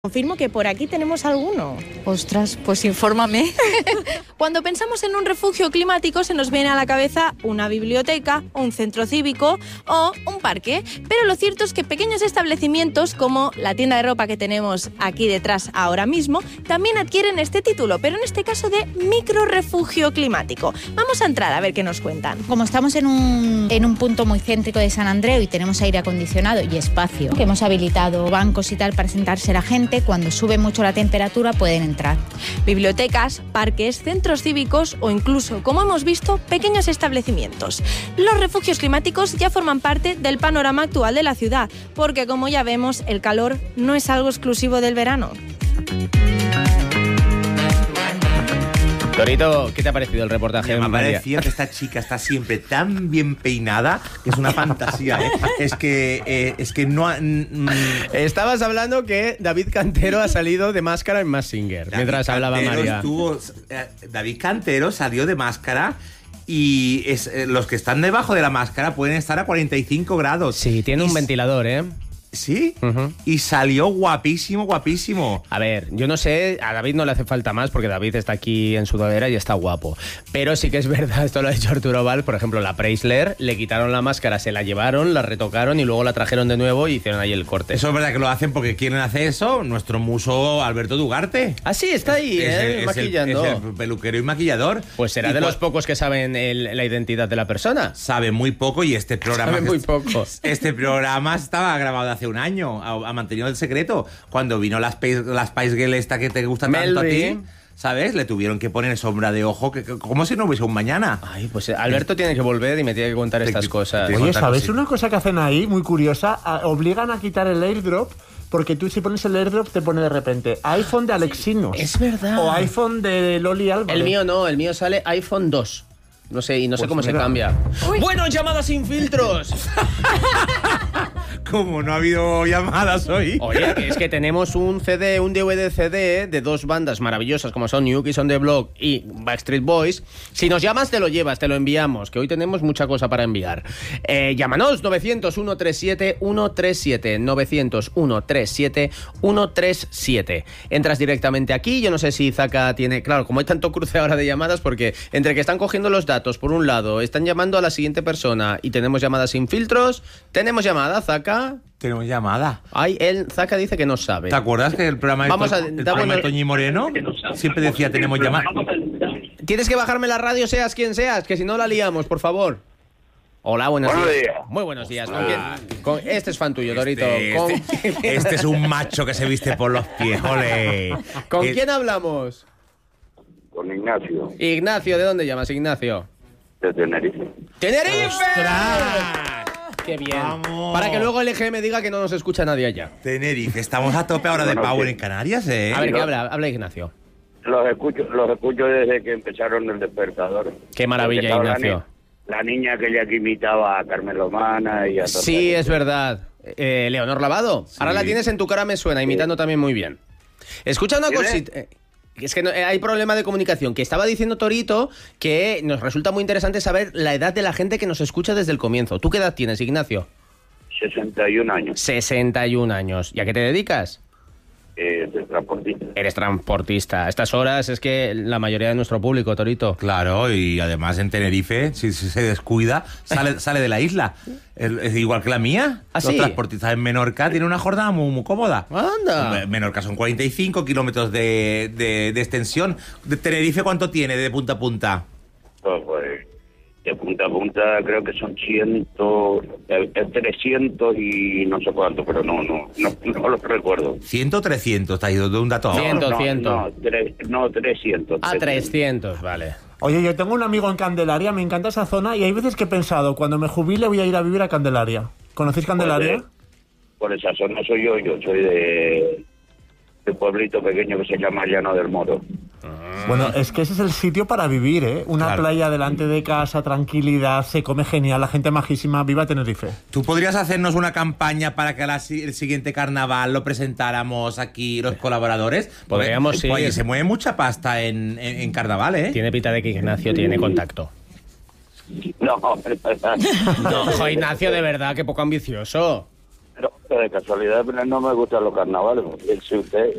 Confirmo que por aquí tenemos alguno. Ostras, pues infórmame. Cuando pensamos en un refugio climático se nos viene a la cabeza una biblioteca, un centro cívico o un parque. Pero lo cierto es que pequeños establecimientos como la tienda de ropa que tenemos aquí detrás ahora mismo también adquieren este título, pero en este caso de microrefugio climático. Vamos a entrar a ver qué nos cuentan. Como estamos en un punto muy céntrico de San Andreu y tenemos aire acondicionado y espacio, que hemos habilitado bancos y tal para sentarse la gente, cuando sube mucho la temperatura pueden entrar. Bibliotecas, parques, centros cívicos o incluso, como hemos visto, pequeños establecimientos. Los refugios climáticos ya forman parte del panorama actual de la ciudad, porque como ya vemos, el calor no es algo exclusivo del verano. Torito, ¿qué te ha parecido el reportaje? Me ha parecido que esta chica está siempre tan bien peinada que es una fantasía, ¿eh? Es que no... Estabas hablando que David Cantero ha salido de máscara en Mask Singer, mientras hablaba María. David Cantero salió de máscara y los que están debajo de la máscara pueden estar a 45 grados. Sí, tiene un ventilador, ¿eh? ¿Sí? Y salió guapísimo, guapísimo. A ver, yo no sé, a David no le hace falta más porque David está aquí en sudadera y está guapo. Pero sí que es verdad, esto lo ha dicho Arturo Valls, por ejemplo, la Preisler, le quitaron la máscara, se la llevaron, la retocaron y luego la trajeron de nuevo y hicieron ahí el corte. Eso es verdad que lo hacen porque quieren hacer eso, nuestro muso Alberto Dugarte. Ah, sí, está ahí, maquillando. Es el peluquero y maquillador. Pues será de los pocos que saben la identidad de la persona. Sabe muy poco y este programa... Sabe muy poco. Este programa estaba grabado hace un año, ha mantenido el secreto. Cuando vino la Spice Girl esta que te gusta tanto a ti, ¿sabes? Le tuvieron que poner sombra de ojo, que como si no hubiese un mañana. Ay, pues Alberto tiene que volver y me tiene que contar estas cosas. Oye, ¿sabes una cosa que hacen ahí muy curiosa? Obligan a quitar el airdrop, porque tú si pones el airdrop te pone de repente iPhone de Alexinos. Es verdad. O iPhone de Loli Álvarez. El mío no, el mío sale iPhone 2. No sé, y no sé cómo se cambia. Uy. Bueno, llamadas sin filtros. ¿Cómo no ha habido llamadas hoy? Oye, que es que tenemos un CD, un DVD CD de dos bandas maravillosas como son New Kids on the Block y Backstreet Boys. Si nos llamas te lo llevas, te lo enviamos, que hoy tenemos mucha cosa para enviar. Llámanos 900-137-137, 900-137-137. Entras directamente aquí, yo no sé si Zaka tiene... Claro, como hay tanto cruce ahora de llamadas, porque entre que están cogiendo los datos por un lado, están llamando a la siguiente persona y tenemos llamadas sin filtros, tenemos llamada, Zaka. Tenemos llamada. Ay, Zaka dice que no sabe. ¿Te acuerdas que el programa de Toñi Moreno siempre decía tenemos llamada? Tienes que bajarme la radio, seas quien seas, que si no la liamos, por favor. Hola, buenos días. Muy buenos días. Este es fan tuyo, Dorito. Este es un macho que se viste por los pies, ole. ¿Con quién hablamos? Con Ignacio. Ignacio, ¿de dónde llamas, Ignacio? De Tenerife. ¡Tenerife! ¡Ostras! ¡Qué bien! Vamos. Para que luego el EGM diga que no nos escucha nadie allá. Tenerife, estamos a tope ahora de Power en Canarias, ¿eh? A ver, ¿qué habla Ignacio? Los escucho desde que empezaron el despertador. ¡Qué maravilla, Ignacio! La niña que ella que imitaba a Carmen Lomana y a... Sí, es verdad. Leonor Lavado. Sí. Ahora la tienes en Tu cara me suena, imitando también muy bien. Escucha una cosita... Es que hay problema de comunicación. Que estaba diciendo Torito que nos resulta muy interesante saber la edad de la gente que nos escucha desde el comienzo. ¿Tú qué edad tienes, Ignacio? 61 años. 61 años. ¿Y a qué te dedicas? Soy transportista. Eres transportista. A estas horas es que la mayoría de nuestro público, Torito. Claro, y además en Tenerife, si se descuida, sale de la isla. Es igual que la mía. ¿Ah, Los sí? transportistas en Menorca tienen una jornada muy cómoda. ¡Anda! Menorca son 45 kilómetros de extensión. ¿De Tenerife cuánto tiene de punta a punta? Pues de punta a punta creo que son 300 y no sé cuánto, pero no lo recuerdo. 100 o 300, te has ido de un dato a otro. 100. No, 300. A 300, vale. Oye, yo tengo un amigo en Candelaria, me encanta esa zona y hay veces que he pensado, cuando me jubile voy a ir a vivir a Candelaria. ¿Conocéis Candelaria? Por esa zona soy yo soy de pueblito pequeño que se llama Llano del Moro. Bueno, es que ese es el sitio para vivir, ¿eh? Una playa delante de casa, tranquilidad, se come genial, la gente majísima, viva Tenerife. ¿Tú podrías hacernos una campaña para que el siguiente carnaval lo presentáramos aquí los colaboradores? Podríamos, sí. Oye, se mueve mucha pasta en carnaval, ¿eh? Tiene pinta de que Ignacio tiene contacto. No, No, Ignacio, de verdad, qué poco ambicioso. Pero de casualidad no me gustan los carnavales. Si usted